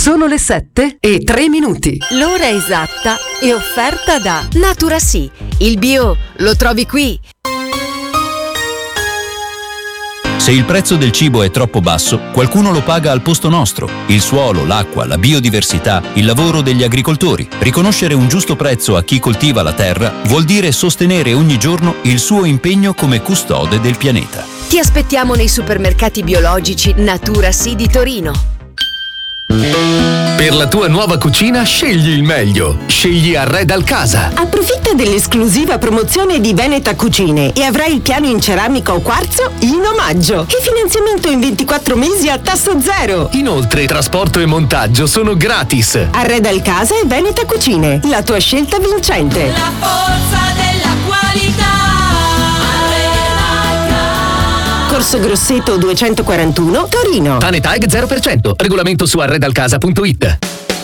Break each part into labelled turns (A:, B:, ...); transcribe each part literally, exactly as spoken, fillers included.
A: Sono le sette e tre minuti.
B: L'ora esatta è offerta da Naturasì. Il bio lo trovi qui.
C: Se il prezzo del cibo è troppo basso, qualcuno lo paga al posto nostro. Il suolo, l'acqua, la biodiversità, il lavoro degli agricoltori. Riconoscere un giusto prezzo a chi coltiva la terra vuol dire sostenere ogni giorno il suo impegno come custode del pianeta.
B: Ti aspettiamo nei supermercati biologici Naturasì di Torino.
D: Per la tua nuova cucina scegli il meglio. Scegli Arredal Casa.
E: Approfitta dell'esclusiva promozione di Veneta Cucine e avrai il piano in ceramica o quarzo in omaggio e finanziamento in ventiquattro mesi a tasso zero.
D: Inoltre trasporto e montaggio sono gratis.
E: Arredal Casa e Veneta Cucine, la tua scelta vincente.
F: La forza della qualità.
E: Corso Grosseto duecentoquarantuno, Torino.
D: Tanetag zero per cento. Regolamento su arredalcasa punto it.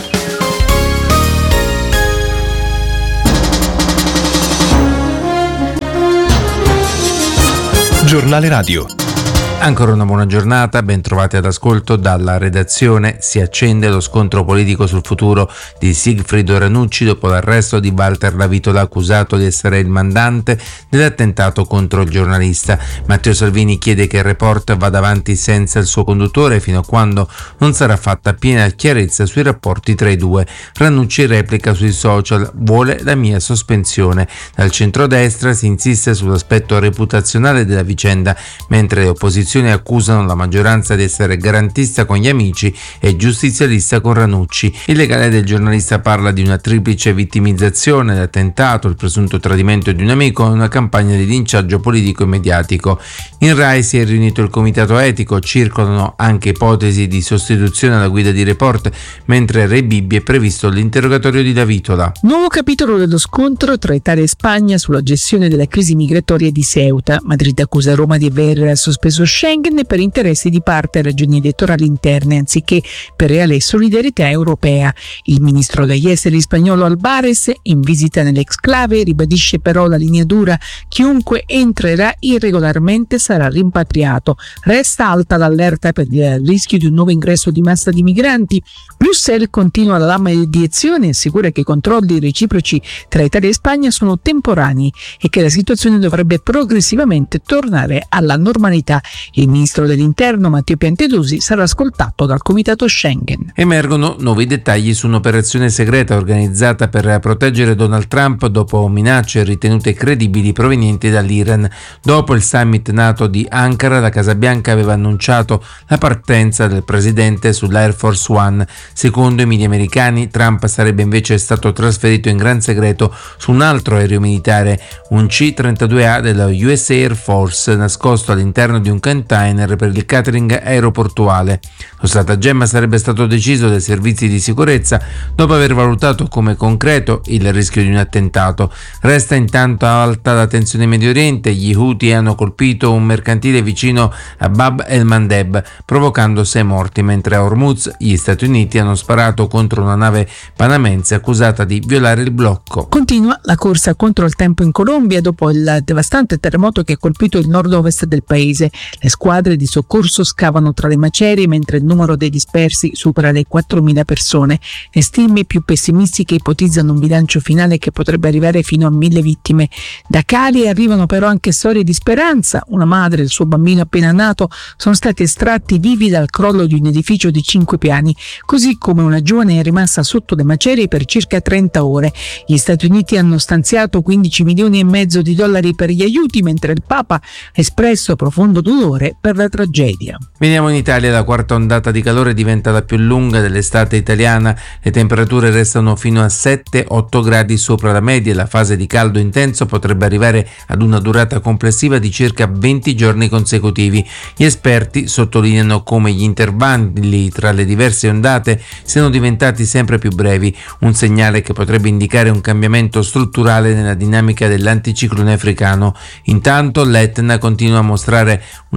G: Giornale Radio.
H: Ancora una buona giornata, ben trovati ad ascolto dalla redazione. Si accende lo scontro politico sul futuro di Sigfrido Ranucci dopo l'arresto di Walter Lavitola, accusato di essere il mandante dell'attentato contro il giornalista. Matteo Salvini chiede che il report vada avanti senza il suo conduttore fino a quando non sarà fatta piena chiarezza sui rapporti tra i due. Ranucci replica sui social: vuole la mia sospensione. Dal centrodestra si insiste sull'aspetto reputazionale della vicenda, mentre le opposizioni accusano la maggioranza di essere garantista con gli amici e giustizialista con Ranucci. Il legale del giornalista parla di una triplice vittimizzazione: l'attentato, il presunto tradimento di un amico e una campagna di linciaggio politico e mediatico. In Rai si è riunito il comitato etico, circolano anche ipotesi di sostituzione alla guida di Report, mentre Re Bibbia è previsto l'interrogatorio di Lavitola.
I: Nuovo capitolo dello scontro tra Italia e Spagna sulla gestione della crisi migratoria di Ceuta. Madrid accusa Roma di aver sospeso Schengen per interessi di parte e ragioni elettorali interne anziché per reale solidarietà europea. Il ministro degli esteri spagnolo Albares, in visita nell'exclave, ribadisce però la linea dura: chiunque entrerà irregolarmente sarà rimpatriato. Resta alta l'allerta per il rischio di un nuovo ingresso di massa di migranti. Bruxelles continua la mediazione e assicura che i controlli reciproci tra Italia e Spagna sono temporanei e che la situazione dovrebbe progressivamente tornare alla normalità. Il ministro dell'Interno Matteo Piantedosi sarà ascoltato dal comitato Schengen.
H: Emergono nuovi dettagli su un'operazione segreta organizzata per proteggere Donald Trump dopo minacce ritenute credibili provenienti dall'Iran. Dopo il summit NATO di Ankara, la Casa Bianca aveva annunciato la partenza del presidente sull'Air Force One. Secondo i media americani, Trump sarebbe invece stato trasferito in gran segreto su un altro aereo militare, un C trentadue A della U S Air Force, nascosto all'interno di un container per il catering aeroportuale. Lo stratagemma sarebbe stato deciso dai servizi di sicurezza dopo aver valutato come concreto il rischio di un attentato. Resta intanto alta la tensione in Medio Oriente. Gli Houthi hanno colpito un mercantile vicino a Bab el-Mandeb, provocando sei morti, mentre a Hormuz gli Stati Uniti hanno sparato contro una nave panamense accusata di violare il blocco.
I: Continua la corsa contro il tempo in Colombia dopo il devastante terremoto che ha colpito il nord-ovest del paese. Le squadre di soccorso scavano tra le macerie mentre il numero dei dispersi supera le quattromila persone. Le stime più pessimistiche ipotizzano un bilancio finale che potrebbe arrivare fino a mille vittime. Da Cali arrivano però anche storie di speranza. Una madre e il suo bambino appena nato sono stati estratti vivi dal crollo di un edificio di cinque piani, così come una giovane è rimasta sotto le macerie per circa trenta ore. Gli Stati Uniti hanno stanziato quindici milioni e mezzo di dollari per gli aiuti, mentre il Papa ha espresso profondo dolore per la tragedia.
H: Veniamo in Italia. La quarta ondata di calore diventa la più lunga dell'estate italiana. Le temperature restano fino a sette otto gradi sopra la media. La fase di caldo intenso potrebbe arrivare ad una durata complessiva di circa venti giorni consecutivi. Gli esperti sottolineano come gli intervalli tra le diverse ondate siano diventati sempre più brevi, un segnale che potrebbe indicare un cambiamento strutturale nella dinamica dell'anticiclone africano. Intanto l'Etna continua a mostrare una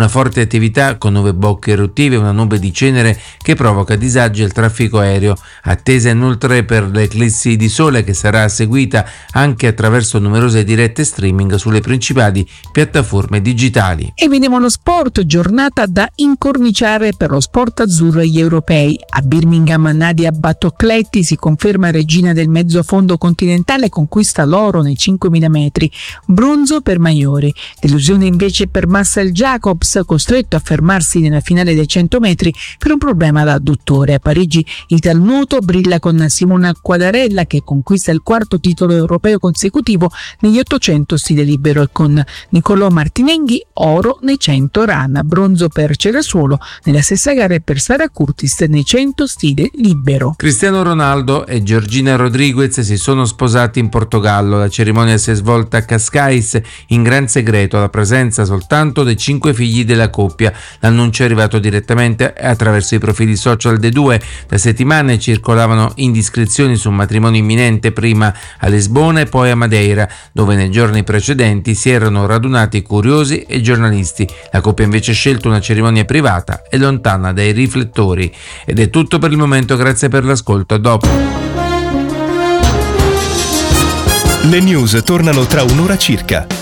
H: una forte attività con nuove bocche eruttive e una nube di cenere che provoca disagi al traffico aereo. Attesa inoltre per l'eclissi di sole che sarà seguita anche attraverso numerose dirette streaming sulle principali piattaforme digitali.
I: E vediamo lo sport, giornata da incorniciare per lo sport azzurro agli europei. A Birmingham Nadia Battocletti si conferma regina del mezzo fondo continentale, conquista l'oro nei cinquemila metri, bronzo per Maiori. Delusione invece per Marcel Jacobs, costretto a fermarsi nella finale dei cento metri per un problema all'adduttore. A Parigi il nuoto brilla con Simona Quadarella che conquista il quarto titolo europeo consecutivo negli ottocento stile libero e con Niccolò Martinenghi oro nei cento run, bronzo per Cerasuolo nella stessa gara e per Sara Curtis nei cento stile libero.
H: Cristiano Ronaldo e Georgina Rodriguez si sono sposati in Portogallo. La cerimonia si è svolta a Cascais in gran segreto, alla presenza soltanto dei cinque figli della coppia. L'annuncio è arrivato direttamente attraverso i profili social dei due. Da settimane circolavano indiscrezioni su un matrimonio imminente, prima a Lisbona e poi a Madeira, dove nei giorni precedenti si erano radunati curiosi e giornalisti. La coppia invece ha scelto una cerimonia privata e lontana dai riflettori. Ed è tutto per il momento, grazie per l'ascolto, a dopo.
G: Le news tornano tra un'ora circa.